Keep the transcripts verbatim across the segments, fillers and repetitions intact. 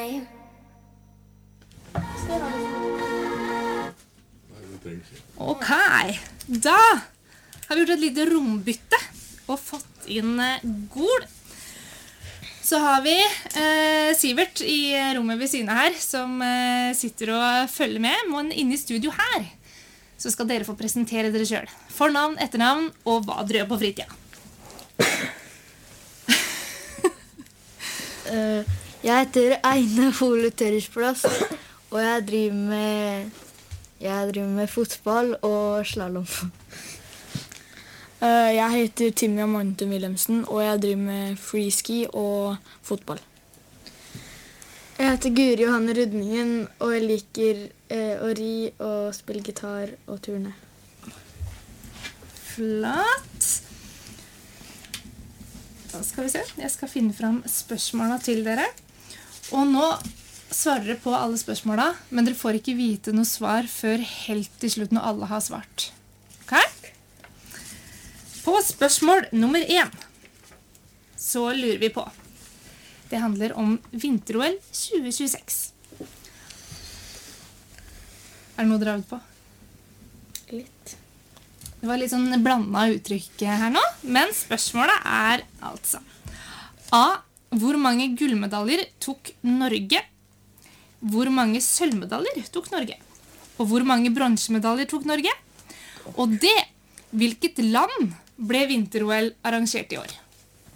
Nei. Ok, da har vi gjort et lite rombytte og fått inn Gol. Så har vi eh, Sivert i rommet ved siden her som eh, sitter og følger med, men inne i studio her så skal dere få presentere dere selv. Fornavn, etternavn og hva dere gjør på fritida. uh, jeg heter Eine Hole Tørresplass, og jeg driver med, jeg driver med fotball og slalom. Uh, jeg heter Timmy Amante Wilhelmsen, og jeg driver med freeski og fotball. Jeg heter Guri Johanne Rudningen, og jeg liker eh, å ri og spille gitar og turne. Flott. Da skal vi se. Jeg skal finne fram spørsmålene til dere. Og nå svarer dere på alle spørsmålene, men dere får ikke vite noe svar før helt til slutt når alle har svart. Ok? På spørsmål nummer én så lurer vi på. Det handler om vinter-O L tjue tjueseks. Er det noe dere har øvd på? Litt. Det var litt sånn blandet uttrykk her nå, men spørsmålet er altså A. Hvor mange gullmedaljer tok Norge? Hvor mange sølvmedaljer tok Norge? Og hvor mange bronsemedaljer tok Norge? Og D. Hvilket land ble vinter-O L arrangert i år?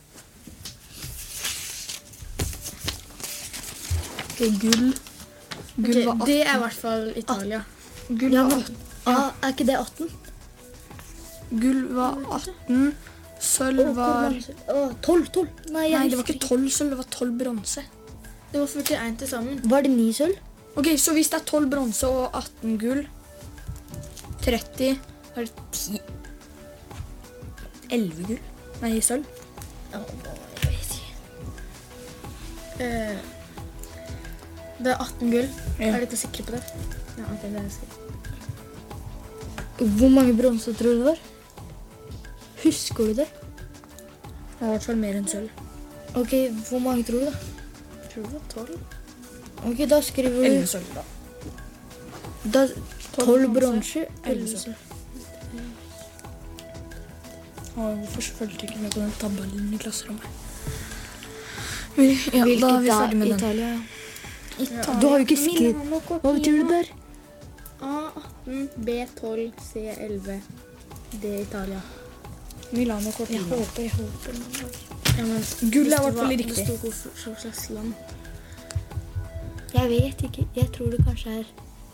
Okay, gull. Gull Okay, var atten. det er i hvert fall Italia. Gull Ja, var men, atten. ah, er ikke det atten? Gull var atten. Sølv var... tolv, tolv. Nei, jeg Nei, det var husker ikke tolv sølv, det var tolv bronse. Det var førtien til sammen. Var det ni sølv? Ok, så hvis det er tolv bronse og atten gull, tretti, er det ti... elleve gull? Nei, sølv. Jeg vet ikke. Eh, det er atten gull. Ja. Er dere sikre på det? Ja, ok, det er jeg sikker. Hvor mange bronser tror du det var? Husker du det? Det var i hvert fall mer enn sølv. Ok, hvor mange tror du da? Jeg tror det var tolv. Ok, da skriver elleve du... sølv da. Da, tolv bronser, elleve elleve sølv. Og hvorfor følte du ikke med på den tabellen i klasserommet? Ja, da er vi Hvilket ferdig med den. Italia? Italia. Du har jo ikke skrevet... Hva betyr det der? A atten, B tolv, C elleve, D Italia. Milano Jeg Cortina. håper, jeg håper. Ja, men Gull er i det hvert fall var- riktig. Det stod hvor hva slags land. Jeg vet ikke. Jeg tror det kanskje er...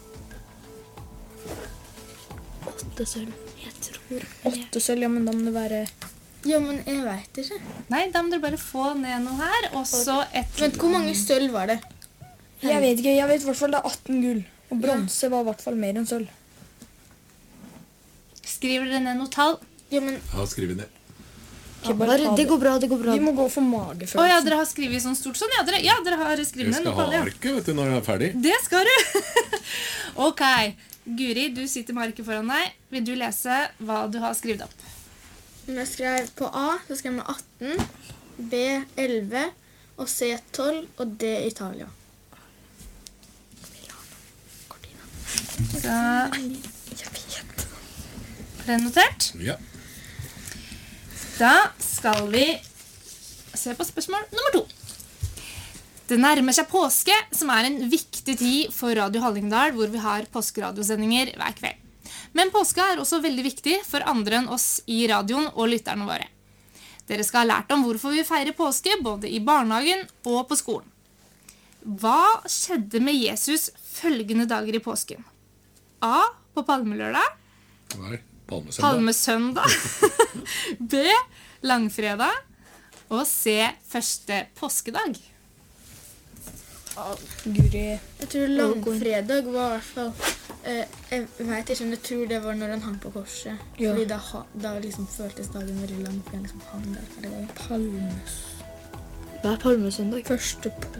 Åtte sølv. Jeg tror... Åtte sølv, ja, men da må det være... Ja, men jeg vet ikke. Nei, da må dere bare få ned noe her, og så et... Vent, hvor mange sølv var det? Jeg vet ikke, jeg vet i hvert fall det er atten gull. Og bronse var i hvert fall mer enn sølv. Skriver dere ned noe tall? Ja, men Ja, skriv ned. Ikke bare Bare, ta det går bra, det går bra. Vi må gå for Å magefølelsen. ja, dere har skrivet sånn stort sånn? Ja, dere, ja, dere har skrevet Jeg ned skal noe ha tall, ja. arket, vet du, når jeg er ferdig. Det skal du! Ok, Guri, du sitter med arket foran deg. Vil du lese hva du har skrevet opp? jeg skrev på A, så skrev jeg atten, B elleve, og C tolv, og D Italia. Så... Er det notert? Ja. Da skal vi se på spørsmål nummer to. Det nærmer seg påske, som er en viktig tid for Radio Hallingdal, hvor vi har påskeradiosendinger hver kveld. Men påske er også veldig viktig for andre enn oss i radioen og lytterne våre. Dere skal ha lært om hvorfor vi feirer påske, både i barnehagen og på skolen. Hva skjedde med Jesus følgende dager i påsken? A. På palmelørdag. Nei, palmesøndag. Palmesøndag. B. Langfredag. Og C. Første påskedag. Guri. Jeg tror langfredag var i hvert fall... Eh, jeg vet ikke, men jeg tror det var når han hang på korset. Ja. Fordi da, ha- da liksom føltes dagen veldig lang, fordi han liksom hang der hele dagen. Palmes. Hva er palmesøndag? Første på.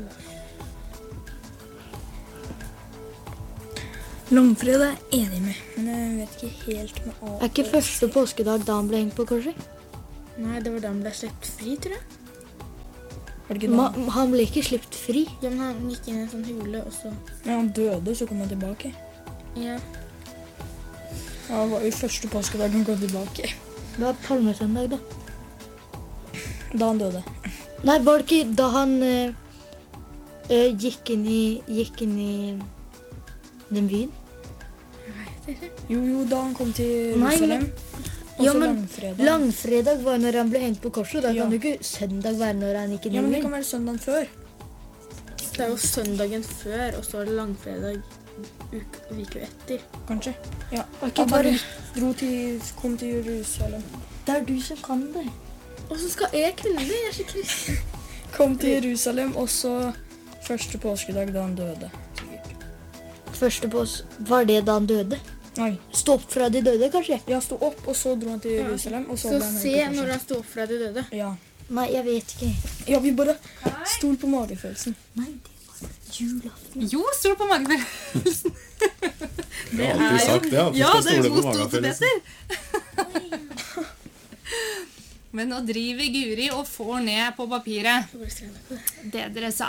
Langfredag er jeg enig med, men jeg vet ikke helt med A. Er ikke første påskedag da han ble hengt på korset? Nei, det var da han ble slept fri, tror jeg. Var det ikke Ma da? han ble ikke sluppet fri. Ja, men han gikk inn i en sånn hule, og så... Ja, han døde, så kom han tilbake. Ja. Ja, det var jo første påskedag han kom tilbake. Det var palmesøndag, da. Da han døde. Nei, var det ikke da han eh, eh, gikk inn i Gikk inn i den byen? Jo, jo, da han kom til Nei, men- Jerusalem. Og Ja, så men langfredag. langfredag var når han ble hengt på korset. Da Ja. kan jo ikke søndag være når han gikk inn Ja, i men det byen. kan være søndagen før. Det er jo søndagen før, og så er det langfredag uke, uke etter. Kanskje. Ja. ikke At bare- han dro til, kom til Jerusalem. Det er du som kan det. Og så skal jeg kunne det, jeg er så kristen. Kom til Jerusalem, og så første påskedag da han døde. Første på oss, var det da han døde? Nei. Stå opp fra de døde, kanskje? Jeg sto opp, og så dro han til Jerusalem, og så Så ble han se hengt på når korset. han sto opp fra de døde. Ja. Nei, jeg vet ikke. Ja, vi bare stol på magefølelsen. Nei, det var julaften. Jo, stol på magefølelsen. Jeg har alltid sagt det, at du Ja, skal det er stole på motto til magefølelsen. Petter. Men nå driver Guri og får ned på papiret Så bare skrev jeg på det. det dere sa.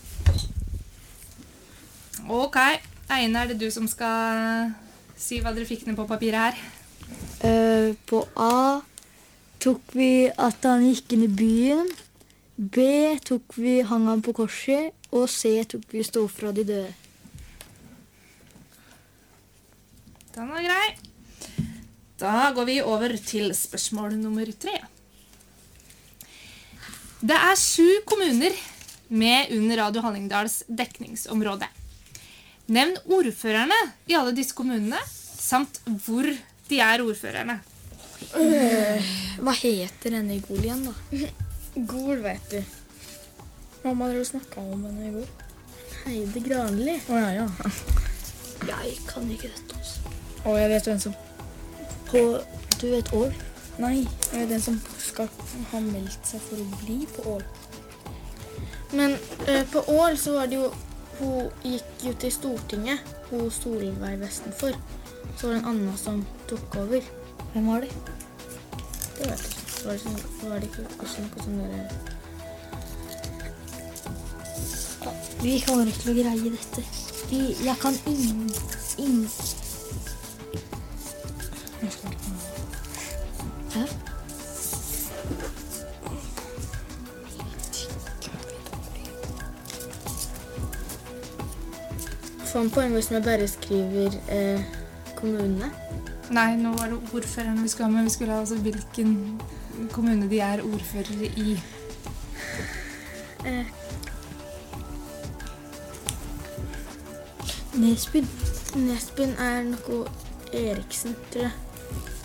Ok, Eine, er det du som skal si hva dere fikk ned på papiret her? Eh, på A tok vi at han gikk inn i byen. B tok vi hang han på korset. Og C tok vi stå opp fra de døde. Den var grei. Da går vi over til spørsmål nummer tre. Det er sju kommuner med under Radio Hallingdals dekningsområde. Nevn ordførerne i alle disse kommunene, samt hvor de er ordførerne. Hva heter denne i Gol igjen, da? Gol, vet du. Mamma dere snakket om henne i går. Heide Granli. Å ja, ja. Jeg kan ikke dette, altså. Og jeg vet hvem som... På, du vet Ål? Nei, jeg vet den som skal ha meldt seg for å bli på Ål. Men eh, på Ål så var det jo... Hun gikk jo til Stortinget, hun Solveig Vestenfor. Så var det en annen som tok over. Hvem var det? Det vet jeg ikke. Så var det, sånn, så var det ikke også noe sånn der... Vi kommer ikke til å greie dette. Vi, jeg kan ingen... ingen... Hæ? Få en poeng hvis vi bare skriver eh, kommunene. Nei, nå var det ordførerne vi skulle ha med. Vi skulle ha altså hvilken kommune de er ordførere i. Eh, Nesbyen. Nesbyen er noe Eriksen, tror jeg.